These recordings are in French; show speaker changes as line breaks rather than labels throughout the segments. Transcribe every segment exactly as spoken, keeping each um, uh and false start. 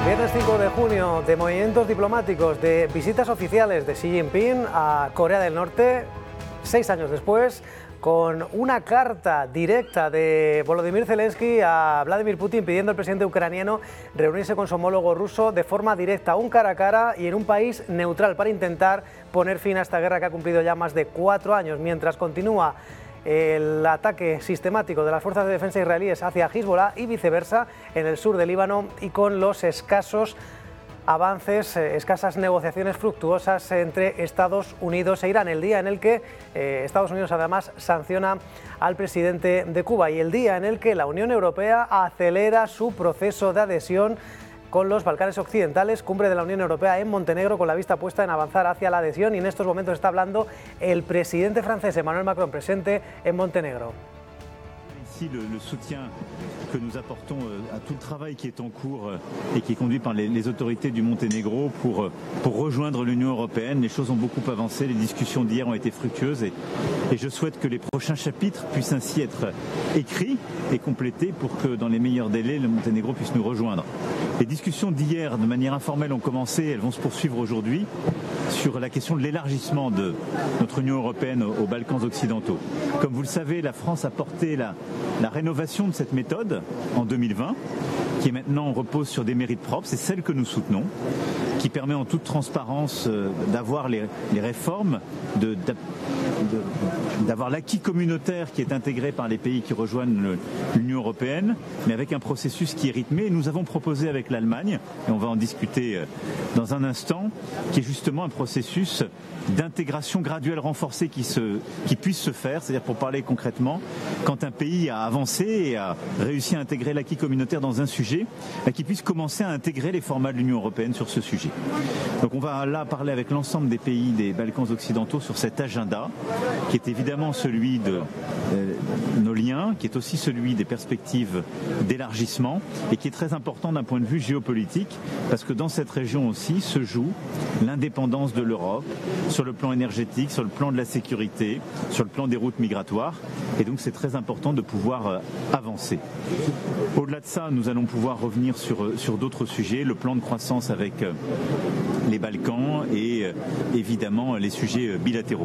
Viernes cinco de junio, de movimientos diplomáticos, de visitas oficiales de Xi Jinping a Corea del Norte, seis años después, con una carta directa de Volodymyr Zelensky a Vladimir Putin pidiendo al presidente ucraniano reunirse con su homólogo ruso de forma directa, un cara a cara y en un país neutral, para intentar poner fin a esta guerra que ha cumplido ya más de cuatro años, mientras continúa el ataque sistemático de las fuerzas de defensa israelíes hacia Hezbollah y viceversa en el sur del Líbano, y con los escasos avances, eh, escasas negociaciones fructuosas entre Estados Unidos e Irán, el día en el que eh, Estados Unidos además sanciona al presidente de Cuba y el día en el que la Unión Europea acelera su proceso de adhesión con los Balcanes Occidentales, cumbre de la Unión Europea en Montenegro, con la vista puesta en avanzar hacia la adhesión, y en estos momentos está hablando el presidente francés Emmanuel Macron, presente en Montenegro.
Le, le soutien que nous apportons à tout le travail qui est en cours et qui est conduit par les, les autorités du Monténégro pour, pour rejoindre l'Union européenne. Les choses ont beaucoup avancé, les discussions d'hier ont été fructueuses et, et je souhaite que les prochains chapitres puissent ainsi être écrits et complétés pour que dans les meilleurs délais le Monténégro puisse nous rejoindre. Les discussions d'hier de manière informelle ont commencé, elles vont se poursuivre aujourd'hui sur la question de l'élargissement de notre Union européenne aux, aux Balkans occidentaux. Comme vous le savez, la France a porté la La rénovation de cette méthode en deux mille vingt, qui maintenant repose sur des mérites propres, c'est celle que nous soutenons, qui permet en toute transparence d'avoir les, les réformes, de, de, d'avoir l'acquis communautaire qui est intégré par les pays qui rejoignent l'Union européenne, mais avec un processus qui est rythmé. Et nous avons proposé avec l'Allemagne, et on va en discuter dans un instant, qui est justement un processus d'intégration graduelle renforcée qui, se, qui puisse se faire, c'est-à-dire pour parler concrètement, quand un pays a avancé et a réussi à intégrer l'acquis communautaire dans un sujet, qui puisse commencer à intégrer les formats de l'Union européenne sur ce sujet. Donc on va là parler avec l'ensemble des pays des Balkans occidentaux sur cet agenda, qui est évidemment celui de euh, nos liens, qui est aussi celui des perspectives d'élargissement et qui est très important d'un point de vue géopolitique, parce que dans cette région aussi se joue l'indépendance de l'Europe sur le plan énergétique, sur le plan de la sécurité, sur le plan des routes migratoires, et donc c'est très important de pouvoir euh, avancer. Au-delà de ça, nous allons pouvoir revenir sur, sur d'autres sujets, le plan de croissance avec euh, les Balkans et euh, évidemment les sujets bilatéraux.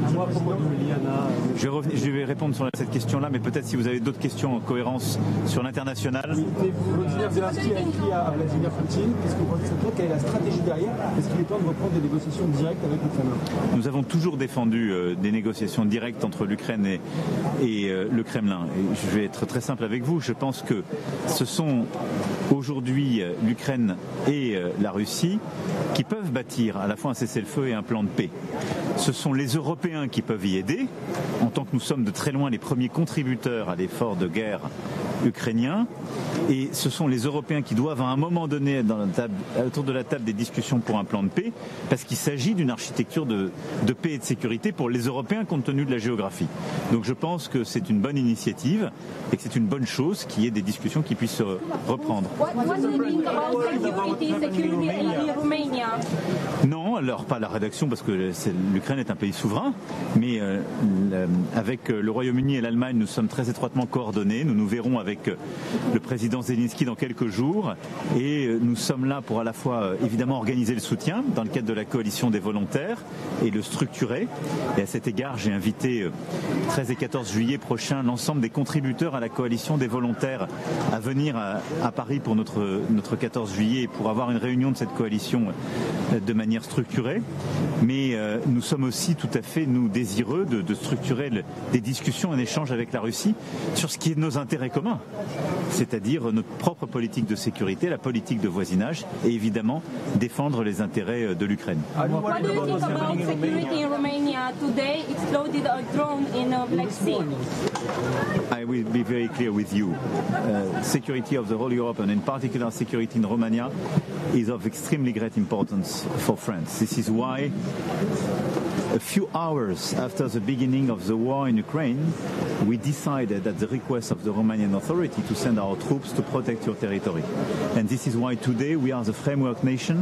Je vais, revenir, je vais répondre sur cette question-là, mais peut-être si vous avez d'autres questions en cohérence sur l'international.
Volodymyr Zelensky a écrit à Vladimir Poutine. Qu'est-ce que vous pensez de ça? Quelle est la stratégie derrière? Est-ce qu'il est temps de reprendre des négociations directes avec l'Ukraine?
Nous avons toujours défendu euh, des négociations directes entre l'Ukraine et, et euh, le Kremlin. Et je vais être très simple avec vous. Je pense que ce sont aujourd'hui euh, l'Ukraine et euh, la Russie qui peuvent bâtir à la fois un cessez-le-feu et un plan de paix. Ce sont les Européens qui peuvent y aider, en tant que nous sommes de très loin les premiers contributeurs à l'effort de guerre ukrainien, et ce sont les Européens qui doivent à un moment donné dans la table, autour de la table des discussions pour un plan de paix, parce qu'il s'agit d'une architecture de, de paix et de sécurité pour les Européens compte tenu de la géographie. Donc je pense que c'est une bonne initiative et que c'est une bonne chose qu'il y ait des discussions qui puissent se reprendre. Non, alors pas la rédaction, parce que l'Ukraine est un pays souverain, mais euh, avec le Royaume-Uni et l'Allemagne, nous sommes très étroitement coordonnés. Nous nous verrons avec le président Zelensky dans quelques jours, et nous sommes là pour à la fois évidemment organiser le soutien dans le cadre de la coalition des volontaires et le structurer. Et à cet égard, j'ai invité treize et quatorze juillet prochain l'ensemble des contributeurs à la coalition des volontaires à venir à, à Paris pour notre, notre quatorze juillet pour avoir une réunion de cette coalition de manière structurée. Mais euh, nous sommes aussi tout à fait nous désireux de, de structurer le, des discussions, un échange avec la Russie sur ce qui est de nos intérêts communs, c'est-à-dire notre propre politique de sécurité, la politique de voisinage et évidemment défendre les intérêts de l'Ukraine.
What do you think about security in Romania today? Exploded a drone in a Black Sea.
I will be very clear with you. Uh, security of the whole Europe, and in particular security in Romania, is of extremely great importance for France. This is why a few hours after the beginning of the war in Ukraine, we decided at the request of the Romanian authority to send our troops to protect your territory. And this is why today we are the framework nation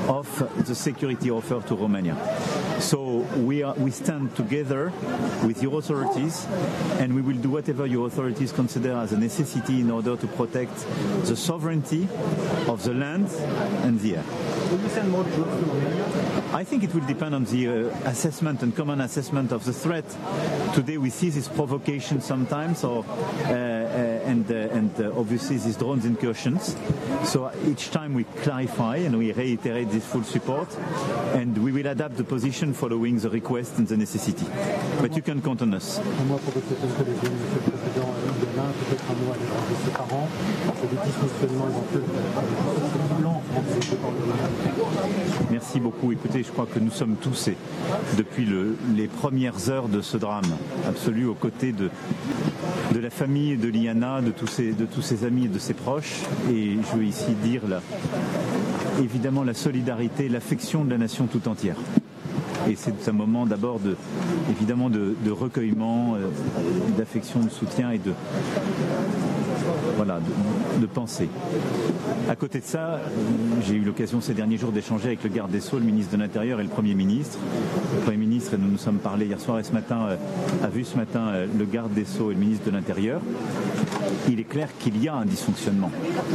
of the security offer to Romania. So we are we stand together with your authorities, and we will do whatever your authorities consider as a necessity in order to protect the sovereignty of the land and the air.
Will you send more troops to Romania?
I think it will depend on the uh, assessment and common assessment of the threat. Today we see this provocation sometimes, or uh, uh, and uh, and uh, obviously these drones incursions. So each time we clarify and we reiterate this full support, and we will adapt the position following the request and the necessity. But you can count on us.
Un mois pour votre collègue, Monsieur le Président, Iliana, peut-être un mot à l'égard de ses parents, des dysfonctionnements éventuels de blanc.
Merci beaucoup. Écoutez, je crois que nous sommes tous, et depuis le, les premières heures de ce drame absolu, aux côtés de, de la famille de Liana, de tous, ses, de tous ses amis et de ses proches. Et je veux ici dire la, évidemment la solidarité, l'affection de la nation tout entière. Et c'est un moment d'abord de, évidemment de, de recueillement, euh, d'affection, de soutien et de, voilà, de, de pensée. À côté de ça, j'ai eu l'occasion ces derniers jours d'échanger avec le garde des Sceaux, le ministre de l'Intérieur et le Premier ministre. Le Premier ministre, et nous nous sommes parlé hier soir et ce matin, euh, a vu ce matin euh, le garde des Sceaux et le ministre de l'Intérieur. Il est clair qu'il y a un dysfonctionnement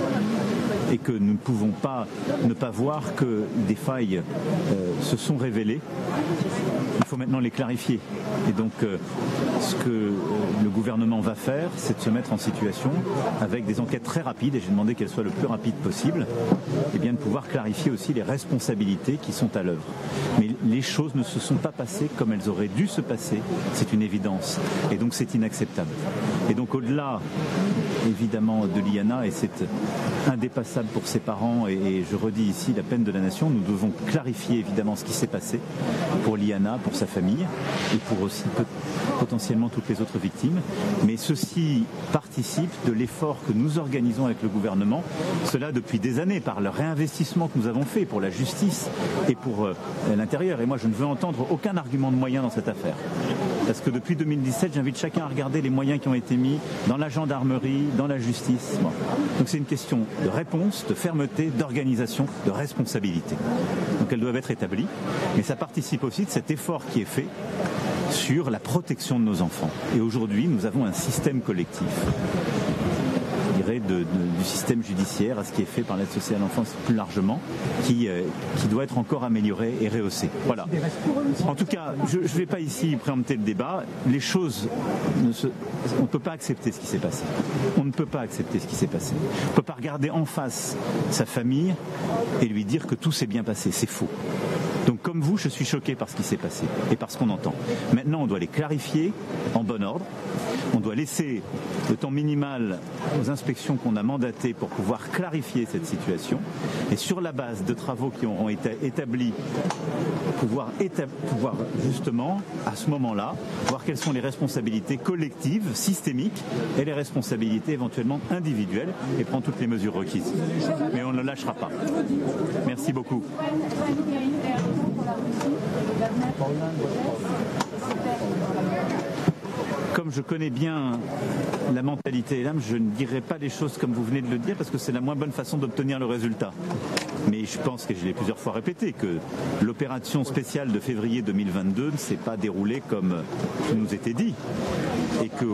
et que nous ne pouvons pas ne pas voir que des failles euh, se sont révélées. Il faut maintenant les clarifier. Et donc, euh, ce que euh, le gouvernement va faire, c'est de se mettre en situation, avec des enquêtes très rapides, et j'ai demandé qu'elles soient le plus rapides possible, et bien de pouvoir clarifier aussi les responsabilités qui sont à l'œuvre. Mais les choses ne se sont pas passées comme elles auraient dû se passer, c'est une évidence. Et donc, c'est inacceptable. Et donc, au-delà, évidemment, de Liana, et c'est indépassable pour ses parents, et, et je redis ici la peine de la nation, nous devons clarifier évidemment ce qui s'est passé pour Liana, pour sa famille, et pour aussi peut, potentiellement toutes les autres victimes. Mais ceci participe de l'effort que nous organisons avec le gouvernement, cela depuis des années, par le réinvestissement que nous avons fait pour la justice et pour euh, l'intérieur. Et moi, je ne veux entendre aucun argument de moyens dans cette affaire. Parce que depuis deux mille dix-sept, j'invite chacun à regarder les moyens qui ont été mis dans la gendarmerie, dans la justice. Bon. Donc c'est une question de réponse, de fermeté, d'organisation, de responsabilité. Donc elles doivent être établies. Mais ça participe aussi de cet effort qui est fait sur la protection de nos enfants. Et aujourd'hui, nous avons un système collectif, je dirais, de, de, du système judiciaire à ce qui est fait par l'aide sociale à l'enfance plus largement, qui, euh, qui doit être encore amélioré et rehaussé. Voilà. En tout cas, je ne vais pas ici préempter le débat. Les choses, ne se, on ne peut pas accepter ce qui s'est passé. On ne peut pas accepter ce qui s'est passé. On ne peut pas regarder en face sa famille et lui dire que tout s'est bien passé. C'est faux. Donc comme vous, je suis choqué par ce qui s'est passé et par ce qu'on entend. Maintenant, on doit les clarifier en bon ordre. On doit laisser le temps minimal aux inspections qu'on a mandatées pour pouvoir clarifier cette situation. Et sur la base de travaux qui auront été établis, pouvoir, étab- pouvoir justement, à ce moment-là, voir quelles sont les responsabilités collectives, systémiques, et les responsabilités éventuellement individuelles, et prendre toutes les mesures requises. Mais on ne lâchera pas. Merci beaucoup. Comme je connais bien la mentalité et l'âme, je ne dirai pas les choses comme vous venez de le dire parce que c'est la moins bonne façon d'obtenir le résultat. Mais je pense, que je l'ai plusieurs fois répété, que l'opération spéciale de février deux mille vingt-deux ne s'est pas déroulée comme il nous était dit. Et que